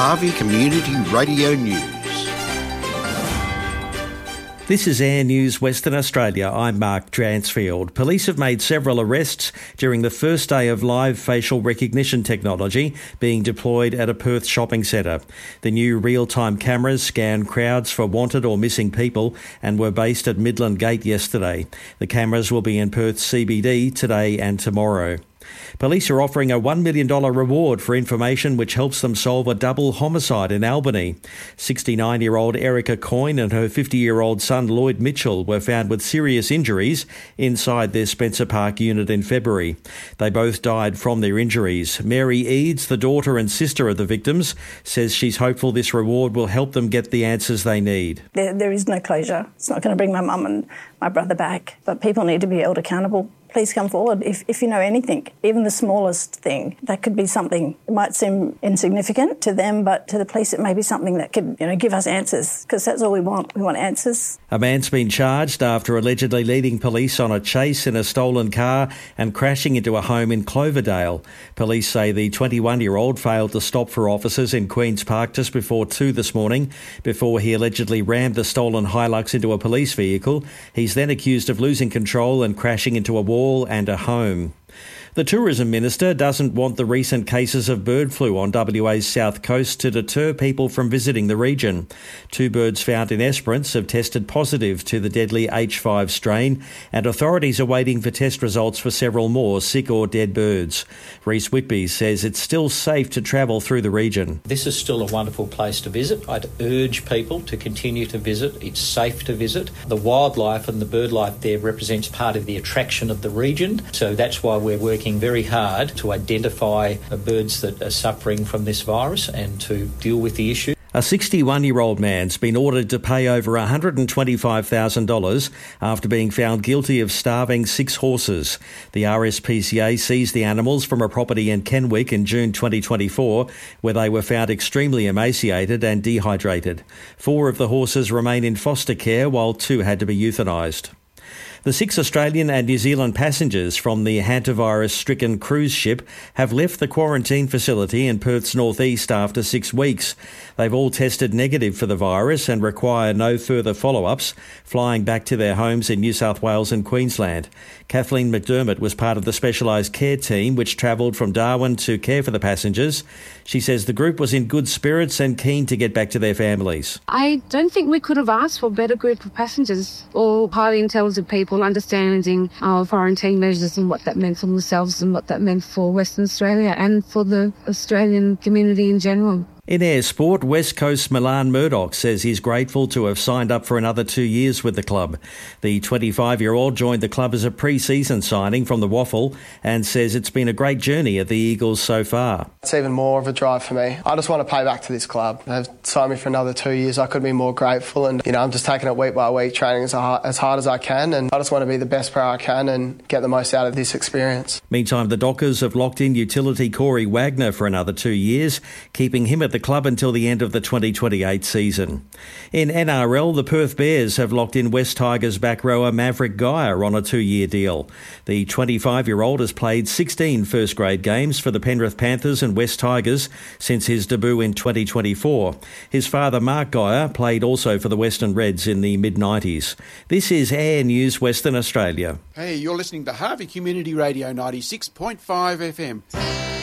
Harvey Community Radio News. This is Air News Western Australia. I'm Mark Dransfield. Police have made several arrests during the first day of live facial recognition technology being deployed at a Perth shopping centre. The new real-time cameras scan crowds for wanted or missing people and were based at Midland Gate yesterday. The cameras will be in Perth CBD today and tomorrow. Police are offering a $1 million reward for information which helps them solve a double homicide in Albany. 69-year-old Erica Coyne and her 50-year-old son Lloyd Mitchell were found with serious injuries inside their Spencer Park unit in February. They both died from their injuries. Mary Eads, the daughter and sister of the victims, says she's hopeful this reward will help them get the answers they need. There is no closure. It's not going to bring my mum and my brother back, but people need to be held accountable. Please come forward if you know anything, even the smallest thing. That could be something, it might seem insignificant to them, but to the police it may be something that could give us answers, because that's all we want. We want answers. A man's been charged after allegedly leading police on a chase in a stolen car and crashing into a home in Cloverdale. Police say the 21-year-old failed to stop for officers in Queen's Park just before 2 this morning before he allegedly rammed the stolen Hilux into a police vehicle. He's then accused of losing control and crashing into a wall and a home. The Tourism Minister doesn't want the recent cases of bird flu on WA's south coast to deter people from visiting the region. 2 birds found in Esperance have tested positive to the deadly H5 strain, and authorities are waiting for test results for several more sick or dead birds. Rhys Whitby says it's still safe to travel through the region. This is still a wonderful place to visit. I'd urge people to continue to visit. It's safe to visit. The wildlife and the bird life there represents part of the attraction of the region, so that's why we're working very hard to identify birds that are suffering from this virus and to deal with the issue. A 61-year-old man's been ordered to pay over $125,000 after being found guilty of starving 6 horses. The RSPCA seized the animals from a property in Kenwick in June 2024, where they were found extremely emaciated and dehydrated. 4 of the horses remain in foster care, while 2 had to be euthanised. The 6 Australian and New Zealand passengers from the hantavirus-stricken cruise ship have left the quarantine facility in Perth's northeast after 6 weeks. They've all tested negative for the virus and require no further follow-ups, flying back to their homes in New South Wales and Queensland. Kathleen McDermott was part of the specialised care team which travelled from Darwin to care for the passengers. She says the group was in good spirits and keen to get back to their families. I don't think we could have asked for a better group of passengers, all highly intelligent people understanding our quarantine measures and what that meant for themselves and what that meant for Western Australia and for the Australian community in general. In air sport, West Coast Milan Murdoch says he's grateful to have signed up for another 2 years with the club. The 25-year-old joined the club as a pre-season signing from the Waffle and says it's been a great journey at the Eagles so far. It's even more of a drive for me. I just want to pay back to this club. They've signed me for another 2 years. I couldn't be more grateful, and I'm just taking it week by week, training as hard as I can, and I just want to be the best player I can and get the most out of this experience. Meantime, the Dockers have locked in utility Corey Wagner for another 2 years, keeping him at the club until the end of the 2028 season. In NRL, the Perth Bears have locked in West Tigers back rower Maverick Geyer on a 2-year deal. The 25-year-old has played 16 first-grade games for the Penrith Panthers and West Tigers since his debut in 2024. His father, Mark Geyer, played also for the Western Reds in the mid-90s. This is Air News Western Australia. Hey, you're listening to Harvey Community Radio 96.5 FM.